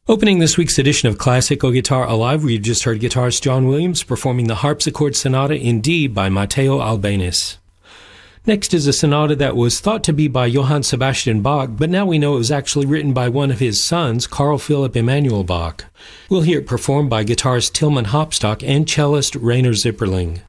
Opening this week's edition of Classical Guitar Alive, we just heard guitarist John Williams performing the Harpsichord Sonata in D by Matteo Albéniz. Next is a sonata that was thought to be by Johann Sebastian Bach, but now we know it was actually written by one of his sons, Carl Philipp Emanuel Bach. We'll hear it performed by guitarist Tilman Hopstock and cellist Rainer Zipperling.